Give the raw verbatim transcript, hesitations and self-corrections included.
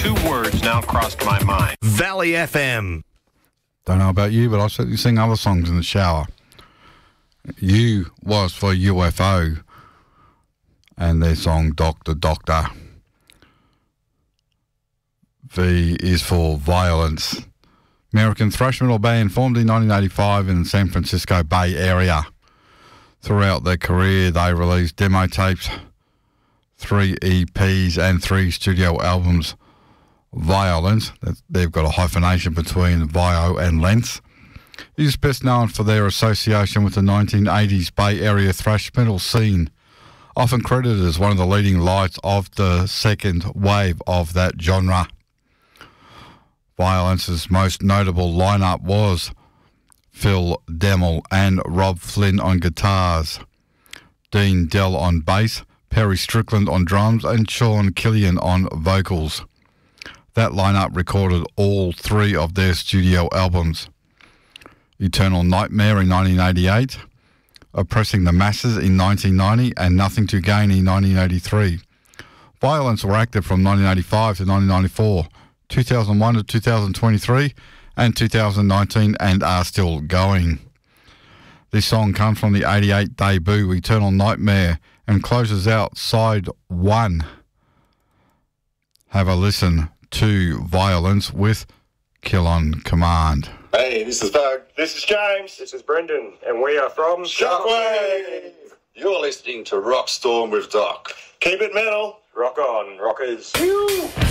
two words now crossed my mind. Valley F M. Don't know about you, but I certainly sing other songs in the shower. U was for U F O and their song Doctor Doctor. V is for Violence. American thrash metal band formed in nineteen eighty-five in the San Francisco Bay Area. Throughout their career, they released demo tapes, three E Ps and three studio albums. Violence, they've got a hyphenation between Vio and Lens, is best known for their association with the nineteen eighties Bay Area thrash metal scene, often credited as one of the leading lights of the second wave of that genre. Violence's most notable lineup was Phil Demmel and Rob Flynn on guitars, Dean Dell on bass, Perry Strickland on drums, and Sean Killian on vocals. That lineup recorded all three of their studio albums: Eternal Nightmare in nineteen eighty-eight, Oppressing the Masses in nineteen ninety, and Nothing to Gain in nineteen eighty-three. Violence were active from nineteen eighty-five to nineteen ninety-four, two thousand one to two thousand twenty-three, and two thousand nineteen, and are still going. This song comes from the eighty-eight debut Eternal Nightmare and closes out side one. Have a listen to Violence with Kill on Command. Hey, this is Doug. This is James. This is Brendan. And we are from Shockwave. You're listening to Rockstorm with Doc. Keep it metal. Rock on, rockers. Phew.